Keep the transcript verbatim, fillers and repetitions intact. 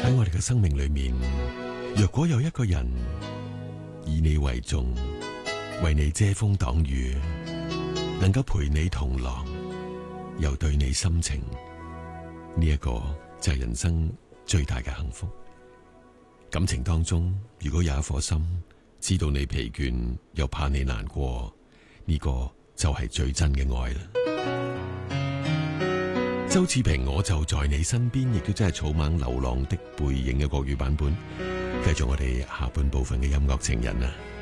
喺我哋嘅生命裏面，若果有一個人以你為重，為你遮風擋雨，能夠陪你同樂，又對你深情，呢一個就係人生最大嘅幸福。感情當中，如果有一顆心知道你疲倦，又怕你難過，呢個就係最真嘅愛啦。周志平我就在你身邊，亦都真係草蜢流浪的背影嘅國語版本。繼續我哋下半部分嘅音樂情人啊！